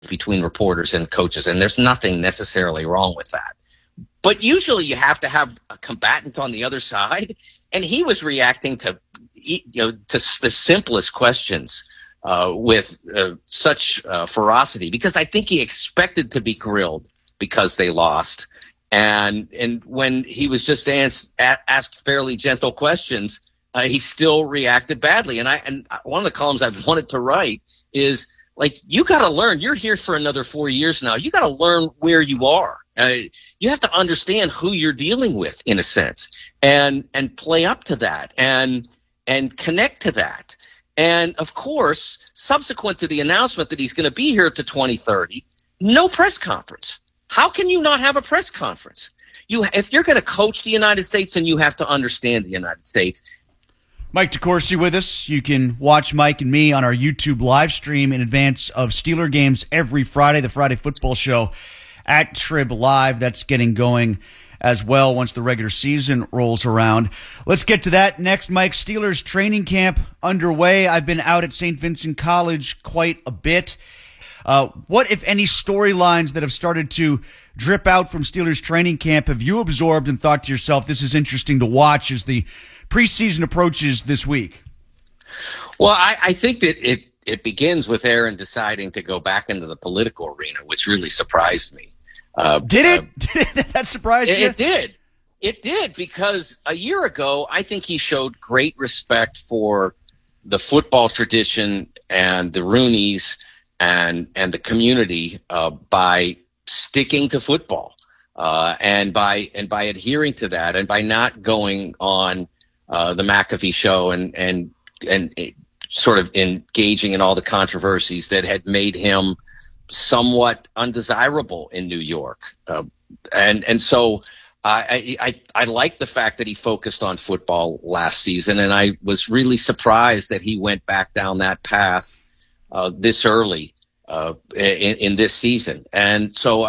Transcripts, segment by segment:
between reporters and coaches, and there's nothing necessarily wrong with that. But usually you have to have a combatant on the other side, and he was reacting to the simplest questions with such ferocity, because I think he expected to be grilled because they lost. And when he was just asked fairly gentle questions, he still reacted badly. And one of the columns I've wanted to write is, like, you got to learn. You're here for another 4 years now. You got to learn where you are. You have to understand who you're dealing with, in a sense, and play up to that and connect to that. And of course, subsequent to the announcement that he's going to be here to 2030, no press conference. How can you not have a press conference? If you're going to coach the United States, then you have to understand the United States. Mike DeCourcy with us. You can watch Mike and me on our YouTube live stream in advance of Steeler games every Friday, the Friday Football Show at Trib Live. That's getting going as well once the regular season rolls around. Let's get to that next, Mike. Steelers training camp underway. I've been out at St. Vincent College quite a bit. What, if any, storylines that have started to drip out from Steelers training camp have you absorbed and thought to yourself, this is interesting to watch as the preseason approaches this week? Well, I think that it begins with Aaron deciding to go back into the political arena, which really surprised me. Did it? That surprised you? It did. It did, because a year ago, I think he showed great respect for the football tradition and the Rooneys and the community by sticking to football and by adhering to that, and by not going on the McAfee show and sort of engaging in all the controversies that had made him somewhat undesirable in New York. And so I like the fact that he focused on football last season, and I was really surprised that he went back down that path this early in this season. And so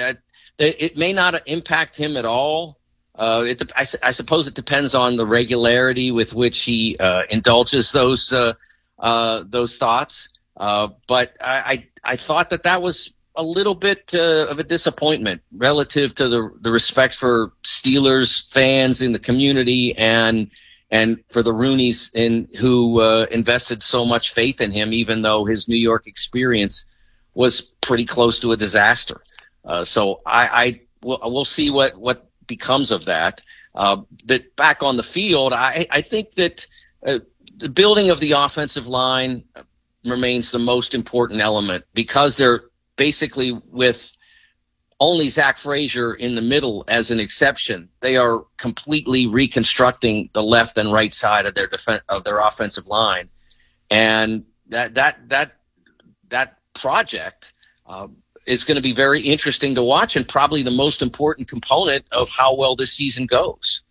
it may not impact him at all. I suppose it depends on the regularity with which he indulges those thoughts. But I thought that was a little bit of a disappointment relative to the respect for Steelers fans in the community and for the Rooneys who invested so much faith in him, even though his New York experience was pretty close to a disaster. So we'll see what becomes of that. But back on the field, I think that the building of the offensive line remains the most important element, because they're basically, with only Zach Frazier in the middle as an exception, they are completely reconstructing the left and right side of their offensive line, and that project is going to be very interesting to watch, and probably the most important component of how well this season goes.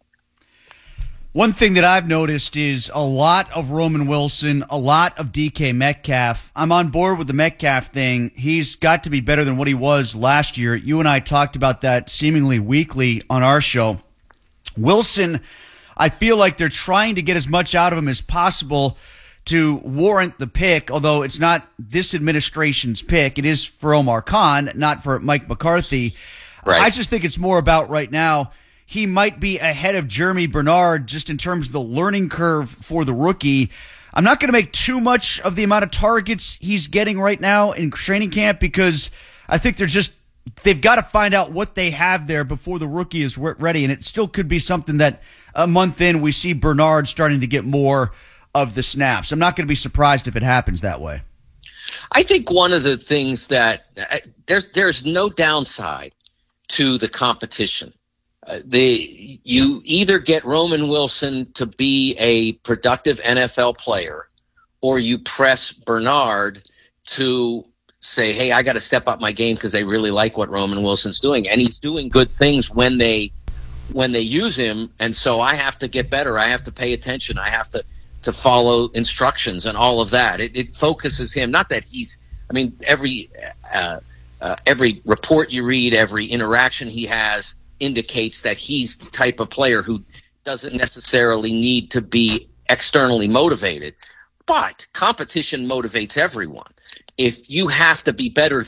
One thing that I've noticed is a lot of Roman Wilson, a lot of DK Metcalf. I'm on board with the Metcalf thing. He's got to be better than what he was last year. You and I talked about that seemingly weekly on our show. Wilson, I feel like they're trying to get as much out of him as possible to warrant the pick, although it's not this administration's pick. It is for Omar Khan, not for Mike McCarthy. Right. I just think it's more about right now, he might be ahead of Jeremy Bernard just in terms of the learning curve for the rookie. I'm not going to make too much of the amount of targets he's getting right now in training camp, because I think they've got to find out what they have there before the rookie is ready. And it still could be something that a month in, we see Bernard starting to get more of the snaps. I'm not going to be surprised if it happens that way. I think one of the things that there's no downside to the competition. You either get Roman Wilson to be a productive NFL player, or you press Bernard to say, hey, I got to step up my game because they really like what Roman Wilson's doing. And he's doing good things when they use him. And so I have to get better. I have to pay attention. I have to follow instructions and all of that. It focuses him. Not that every report you read, every interaction he has indicates that he's the type of player who doesn't necessarily need to be externally motivated, but competition motivates everyone. if you have to be better